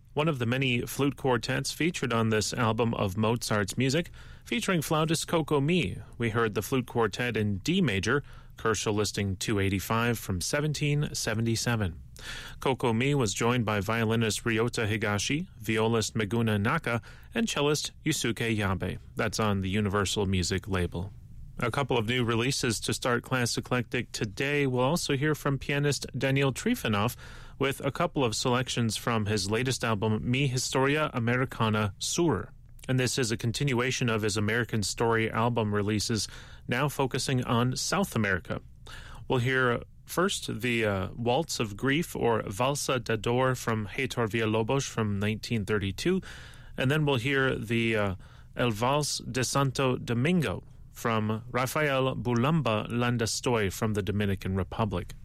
one of the many flute quartets featured on this album of Mozart's music, featuring flautist Coco Mi. We heard the flute quartet in D major, Koerschel listing 285 from 1777. Coco Mi was joined by violinist Ryota Higashi, violist Meguna Naka, and cellist Yusuke Yabe. That's on the Universal Music label. A couple of new releases to start Class Eclectic today. We'll also hear from pianist Daniel Trifonov with a couple of selections from his latest album, Mi Historia Americana Sur. And this is a continuation of his American Story album releases, now focusing on South America. We'll hear first the Waltz of Grief, or Valsa d'Ador, from Heitor Villalobos from 1932. And then we'll hear the El Vals de Santo Domingo from Rafael Bulamba Landastoy from the Dominican Republic.